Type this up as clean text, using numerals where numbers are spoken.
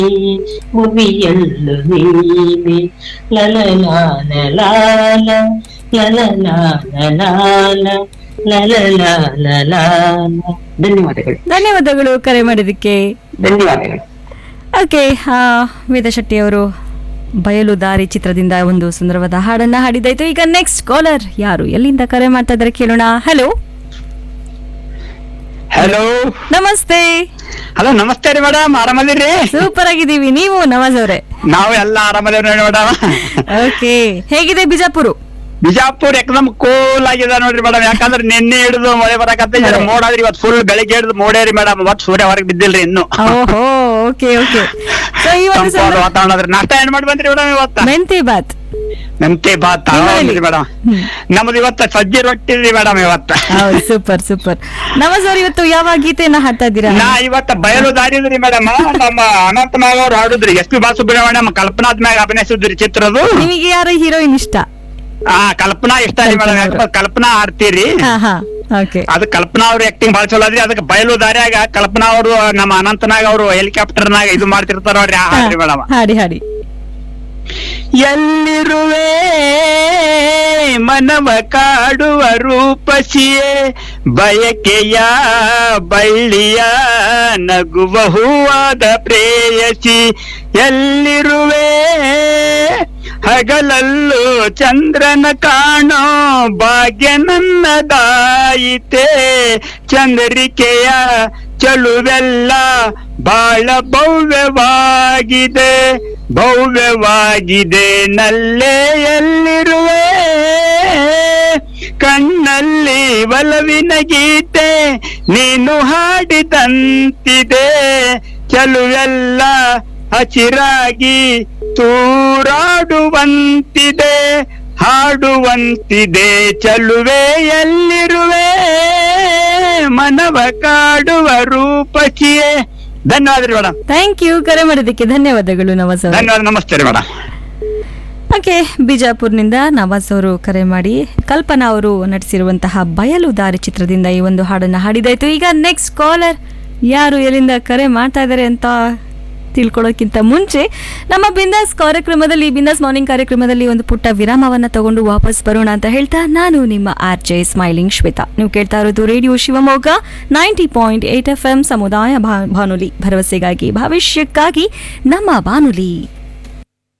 ಭುವಿಯಲ್ಲು ನೀನೆ ಲಲಲಾಲ ಲಾಲ ಲಲಲಾಲ ಲಾಲ ಲಲಲಾಲ ಲಾಲ. ಧನ್ಯವಾದಗಳು. ಧನ್ಯವಾದಗಳು ಕರೆ ಮಾಡಿದ್ದಕ್ಕೆ. ಧನ್ಯವಾದಗಳು. ಓಕೆ, ವೇದ ಶೆಟ್ಟಿ ಅವರು ಬಯಲು ದಾರಿ ಚಿತ್ರದಿಂದ ಒಂದು ಸುಂದರವಾದ ಹಾಡನ್ನ ಹಾಡಿದಾಯ್ತು. ಈಗ ನೆಕ್ಸ್ಟ್ ಕಾಲರ್ ಯಾರು, ಎಲ್ಲಿಂದ ಕರೆ ಮಾಡ್ತಾ ಇದ್ದಾರೆ ಕೇಳೋಣ. ಹಲೋ ಹಲೋ ನಮಸ್ತೆ. ಹಲೋ ನಮಸ್ತೆ ರೀ ಮೇಡಮ್, ಆರಾಮದಿರಿ? ಸೂಪರ್ ಆಗಿದ್ದೀವಿ, ನೀವು? ನವಾಜ್ ಅವರೇ ನಾವು ಎಲ್ಲ ಆರಾಮದೇವ್ ನೋಡಿ ಮೇಡಮ್. ಓಕೆ, ಹೇಗಿದೆ ಬಿಜಾಪುರ? ಬಿಜಾಪುರ್ ಎಕ್ದಮ್ ಕೂಲ್ ಆಗಿದೆ ನೋಡ್ರಿ ಮೇಡಮ್. ಯಾಕಂದ್ರೆ ನಿನ್ನೆ ಹಿಡಿದು ಮಳೆ ಬರಕತ್ತೆ, ಮೋಡಾದ್ರಿ ಇವತ್ತು ಫುಲ್ ಬೆಳಿಗ್ಗೆ ಹಿಡಿದು ಮೋಡೇರಿ ಮೇಡಮ್. ಇವತ್ತು ಸೂರ್ಯ ಹೊರಗೆ ಬಿದ್ದಿಲ್ರಿ ಇನ್ನು. ಓಹೋ, ಓಕೆ ಓಕೆ. ಸೊ ಈ ಒಂದು ತಂಪಾದ ವಾತಾವರಣ ಅದ್ರಿ. ನಾಷ್ಟ ಏನ್ ಮಾಡಿ ಬಂದ್ರಿ ಮೇಡಮ್ ಇವತ್ತ? ಮೆಂತೆ ಬಾತ್. ಮೆಂತೆ ಬಾತ್ ಮೇಡಮ್. ನಮ್ದು ಇವತ್ತ ಸಜ್ಜಿ ರೊಟ್ಟಿ ರೀ ಮೇಡಮ್ ಇವತ್ತ. Super super. ನವಾಜ್ ಅವ್ರು ಇವತ್ತು ಯಾವ ಗೀತೆಯನ್ನ ಹಾಡ್ತಾ ಇದ್ದೀರಾ? ನಾ ಇವತ್ತ ಬಯಲು ದಾರಿ ಇದ್ರಿ ಮೇಡಮ್. ನಮ್ಮ ಅನಂತ ನಾಗ್ ಅವ್ರು ಹಾಡುದ್ರಿ. ಎಸ್ ಪಿ ಬಾಲಸುಬ್ರಹ್ಮಣ್ಯಂ ಕಲ್ಪನಾದ್ ಮ್ಯಾಗ ಅಭಿನಯಿಸಿದ್ರಿ ಚಿತ್ರದು. ನಿಮಗೆ ಯಾರು ಹೀರೋಯಿನ್ ಇಷ್ಟ? ಕಲ್ಪನಾ ಇಷ್ಟ ರೀ ಮೇಡಮ್. ಯಾಕಂದ್ರೆ ಕಲ್ಪನಾ ಆಡ್ತೀರಿ. ಅದ ಕಲ್ಪನಾ ಅವ್ರ ಆಕ್ಟಿಂಗ್ ಬಾಳ ಚಲೋ ಅದ್ರಿ. ಅದಕ್ಕೆ ಬಯಲು ದಾರಿಯಾಗ ಕಲ್ಪನಾ ಅವರು ನಮ್ಮ ಅನಂತನಾಗ್ ಅವರು ಹೆಲಿಕಾಪ್ಟರ್ ನಾಗ ಇದು ಮಾಡ್ತಿರ್ತಾರ ನೋಡ್ರಿ, ಆ ಹಾಡ್ರಿ ಮೇಡಮ್. ಹಾಡಿ ಹಾಡಿ. ಎಲ್ಲಿರುವೆ ಮನವ ಕಾಡುವ ರೂಪಸಿಯೇ, ಬಯಕೆಯ ಬಳ್ಳಿಯ ನಗುವ ಹೂವಾದ ಪ್ರೇಯಸಿ. ಎಲ್ಲಿರುವೆ ಹಗಲಲ್ಲೂ ಚಂದ್ರನ ಕಾಣೋ ಭಾಗ್ಯ ನನ್ನದಾಯಿತೆ. ಚಂದ್ರಿಕೆಯ ಚಳುವೆಲ್ಲ ಬಾಳ ಭವ್ಯವಾಗಿದೆ, ಭವ್ಯವಾಗಿದೆ ನಲ್ಲೇ. ಎಲ್ಲಿರುವೆ ಕಣ್ಣಲ್ಲಿ ಒಲವಿನ ಗೀತೆ ನೀನು ಹಾಡಿದಂತಿದೆ. ಚಲುವೆಲ್ಲ ಹಸಿರಾಗಿ ತೂರಾಡುವಂತಿದೆ, ಹಾಡುವಂತಿದೆ ಚಲುವೆ. ಎಲ್ಲಿರುವೆ ಮನವ ಕಾಡುವ ರೂಪಕಿಯೇ. ಧನ್ಯವಾದ ರೀ ಮೇಡಮ್. ಥ್ಯಾಂಕ್ ಯು, ಕರೆ ಮಾಡೋದಕ್ಕೆ ಧನ್ಯವಾದಗಳು ನವಾಜ್ ಅವರು. ಧನ್ಯವಾದ, ನಮಸ್ತೆ ರೀ ಮೇಡಮ್. ಓಕೆ, ಬಿಜಾಪುರ್ನಿಂದ ನವಾಜ್ ಅವರು ಕರೆ ಮಾಡಿ ಕಲ್ಪನಾ ಅವರು ನಟಿಸಿರುವಂತಹ ಬಯಲು ದಾರಿ ಚಿತ್ರದಿಂದ ಈ ಒಂದು ಹಾಡನ್ನ ಹಾಡಿದಾಯ್ತು. ಈಗ ನೆಕ್ಸ್ಟ್ ಕಾಲರ್ ಯಾರು, ಎಲ್ಲಿಂದ ಕರೆ ಮಾಡ್ತಾ ಇದ್ದಾರೆ ಅಂತ ತಿಳ್ಕೊಳ್ಳೋಕ್ಕಿಂತ ಮುಂಚೆ ನಮ್ಮ ಬಿಂದಾಸ್ ಕಾರ್ಯಕ್ರಮದಲ್ಲಿ, ಬಿಂದಾಸ್ ಮಾರ್ನಿಂಗ್ ಕಾರ್ಯಕ್ರಮದಲ್ಲಿ ಒಂದು ಪುಟ್ಟ ವಿರಾಮವನ್ನ ತಗೊಂಡು ವಾಪಸ್ ಬರೋಣ ಅಂತ ಹೇಳ್ತಾ, ನಾನು ನಿಮ್ಮ RJ ಸ್ಮೈಲಿಂಗ್ ಶ್ವೇತಾ. ನೀವು ಕೇಳ್ತಾ ಇರೋದು ರೇಡಿಯೋ ಶಿವಮೊಗ್ಗ 90.8 FM ಸಮುದಾಯ ಬಾನುಲಿ, ಭರವಸೆಗಾಗಿ ಭವಿಷ್ಯಕ್ಕಾಗಿ ನಮ್ಮ ಬಾನುಲಿ.